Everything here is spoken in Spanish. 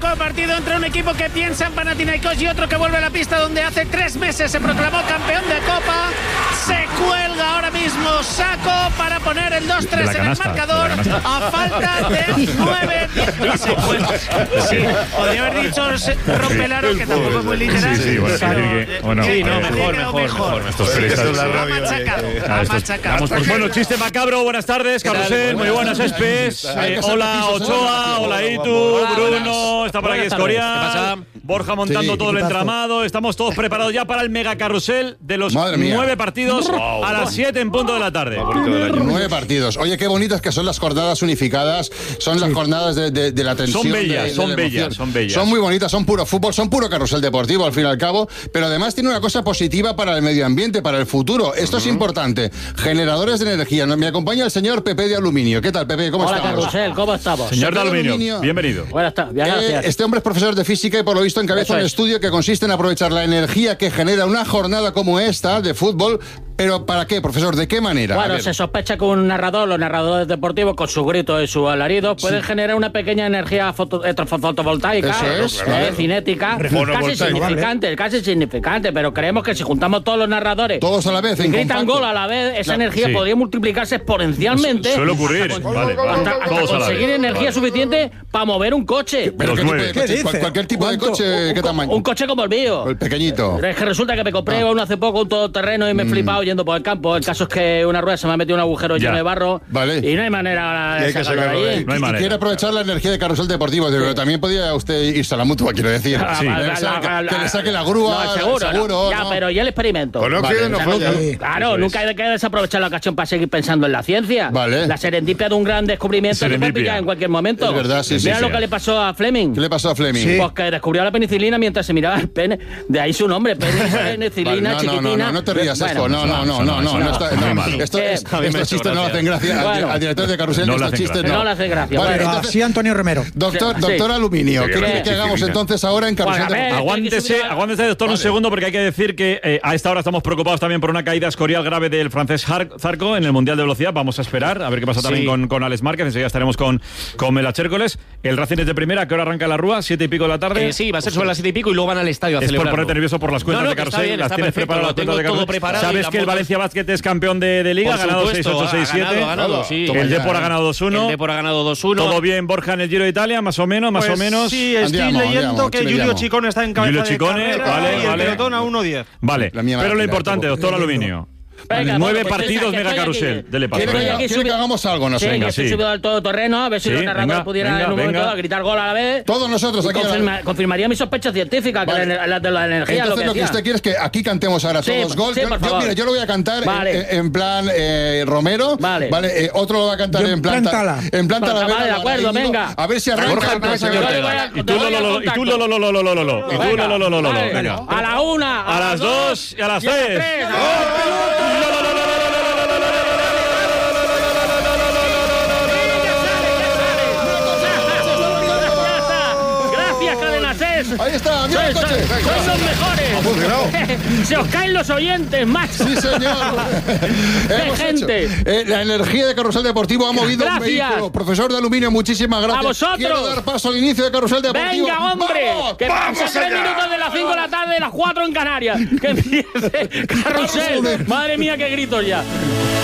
Saco, partido entre un equipo que piensa en Panathinaikos y otro que vuelve a la pista donde hace 3 meses se proclamó campeón de Copa. Se cuelga ahora mismo Saco para poner el 2-3 en el marcador a falta de 9. Y se cuelga. Sí, podría haber dicho rompelaro, que tampoco es muy literal. Sí, bueno, sí, mejor. Ha machacado. Bueno, chiste macabro, buenas tardes, Carrusel, muy buenas, Espes. Hola, Ochoa, hola, Itu, Bruno, está por aquí Escoria, Borja montando todo el entramado. Estamos todos preparados ya para el mega carrusel de los 9 partidos a las 7 en punto de la tarde. 9 partidos. Oye, qué bonitas que son las jornadas unificadas. Son las jornadas de la tensión. Son bellas. Son muy bonitas, son puro fútbol, son puro carrusel deportivo al fin y al cabo. Pero además tiene una cosa positiva para el medio ambiente, para el futuro. Esto es importante. Generadores de energía. Me acompaña el señor Pepe de Aluminio. ¿Qué tal, Pepe? ¿Cómo estamos? Hola, Carrusel, ¿cómo estamos? Señor de Aluminio, bienvenido. Buenas tardes, gracias. Este hombre es profesor de física y por lo visto encabeza un estudio que consiste en aprovechar la energía que genera una jornada como esta de fútbol. ¿Pero para qué, profesor? ¿De qué manera? Bueno, se sospecha que un narrador, los narradores deportivos, con su grito y su alarido, pueden generar una pequeña energía fotovoltaica, cinética, casi significante, pero creemos que si juntamos todos los narradores, todos a la vez, y gritan gol a la vez, esa energía podría multiplicarse exponencialmente. Suele ocurrir, hasta conseguir energía suficiente para mover un coche. ¿Pero qué tipo de coche? ¿Cualquier tipo de coche? ¿Qué tamaño? Un coche como el mío. El pequeñito. Es que resulta que me compré uno hace poco, un todoterreno, y me he flipado yendo por el campo. El caso es que una rueda se me ha metido un agujero lleno de barro. Vale. Y no hay manera de sacarlo de allí. No hay manera. Y quiere aprovechar la energía de carrusel deportivo. Pero también podía usted irse a la mutua, quiero decir. Que le saque la grúa. No, seguro. Ya, pero ¿y el experimento? Claro, nunca hay que desaprovechar la ocasión para seguir pensando en la ciencia. La serendipia de un gran descubrimiento se puede pillar en cualquier momento. Es verdad, Mira lo que le pasó a Fleming. ¿Qué le pasó a Fleming? Pues que descubrió la penicilina mientras se miraba el pene. De ahí su nombre, penicilina, chiquitina. No te rías, esto. No, estos chistes no le hacen gracia. Al director de carrusel estos chistes no le hacen gracia. Pero así Antonio Romero. Doctor Aluminio, ¿qué quiere que hagamos entonces ahora en carrusel deportivo? Aguántese, doctor, un segundo, porque hay que decir que a esta hora estamos preocupados también por una caída escorial grave del francés Zarco en el Mundial de Velocidad. Vamos a esperar a ver qué pasa también con Alex Márquez. Enseguida estaremos con Melache Hércules. El Racing es de primera. ¿A qué hora arranca la Rúa? 7 y pico de la tarde. Sí, va a ser sobre las 7 y pico y luego van al estadio a celebrar. Es por ponerte nervioso por las cuentas de carrusel. Las tienes preparadas las cuentas de carrusel. ¿Sabes que el Valencia Basket es campeón de Liga? Ha ganado 6-8, 6-7. Ha ganado, sí. El Depor ha ganado 2-1. El Depor ha ganado 2-1. ¿Todo bien, Borja, en el Giro de Italia? Más o menos. Sí, estoy leyendo que Giulio Ciccone está en cabeza de carrera y el pelotón a 1.10. Vale, pero lo importante, doctor Aluminio. 9 partidos mega carrusel. Dele paso. ¿Quiere que hagamos algo? No sé. Venga, estoy subido al todoterreno, a ver si los narradores pudieran en un momento dado gritar gol a la vez. Todos nosotros aquí. Confirmaría mis sospechas científicas, que las de la energía. Entonces lo que usted quiere es que aquí cantemos ahora todos gol. Yo lo voy a cantar en plan Romero. Vale. Otro lo va a cantar en plan Tala. En plan Tala. Vale, de acuerdo, venga. A ver si arranca. Y tú Venga. A la 1, a las 2 y a las 3. Ahí está, mira el coche. Sois los mejores. Se os caen los oyentes, macho. Sí, señor. ¡Qué gente! La energía de Carrusel Deportivo ha movido un vehículo. Profesor de Aluminio, muchísimas gracias. ¡A vosotros! Quiero dar paso al inicio de Carrusel Deportivo. ¡Venga, hombre! ¡Vamos! Que pasen 3 minutos de las 5 de la tarde, de las 4 en Canarias. Que empiece Carrusel. Madre mía, qué gritos ya.